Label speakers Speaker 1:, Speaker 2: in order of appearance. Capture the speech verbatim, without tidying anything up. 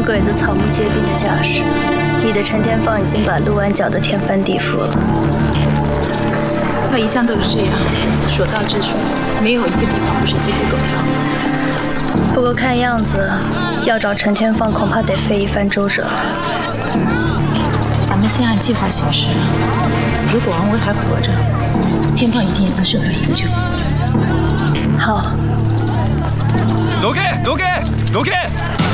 Speaker 1: 鬼子草木皆兵的架势，你的陈天放已经把陆安搅得天翻地覆了。
Speaker 2: 他一向都是这样，所到之处没有一个地方不是鸡飞狗跳。
Speaker 1: 不过看样子，要找陈天放恐怕得费一番周折了。
Speaker 2: 咱们先按计划行事。如果王威还活着，天放一定也能顺利营救。
Speaker 1: 好。
Speaker 3: どけどけどけ